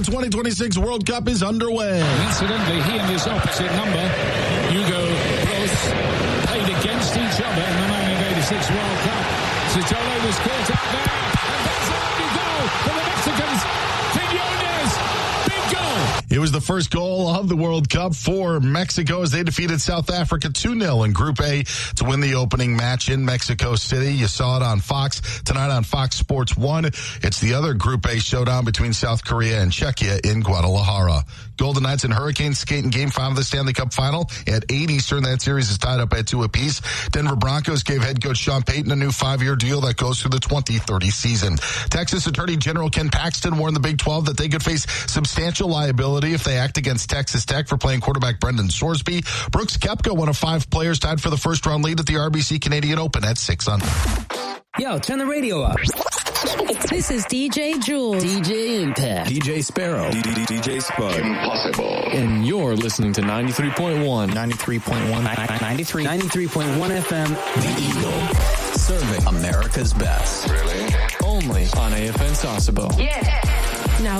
the 2026 World Cup is underway. Incidentally, he and his opposite number, Hugo Broos, played against each other in the 1986 World Cup. Sotelo was caught up there, and that's an only goal for the Mexicans. Quinones, big goal. It was the first goal of the World Cup for Mexico as they defeated South Africa 2-0 in Group A to win the opening match in Mexico City. You saw it on Fox tonight on Fox Sports 1. It's the other Group A showdown between South Korea and Czechia in Guadalajara. Golden Knights and Hurricanes skate in Game 5 of the Stanley Cup Final. At 8 Eastern, that series is tied up at 2 apiece. Denver Broncos gave head coach Sean Payton a new 5-year deal that goes through the 2030 season. Texas Attorney General Ken Paxton warned the Big 12 that they could face substantial liability if they act against Texas Tech for playing quarterback Brendan Sorsby. Brooks Koepka, one of 5 players tied for the first-round lead at the RBC Canadian Open at 6 under. Yo, turn the radio up. This is DJ Jules. DJ Impact. DJ Sparrow. DJ Spud. Impossible. And you're listening to 93.1. 93.1 FM. The Eagle. Serving America's best. Really? Only on AFN Sasebo. Yeah. Now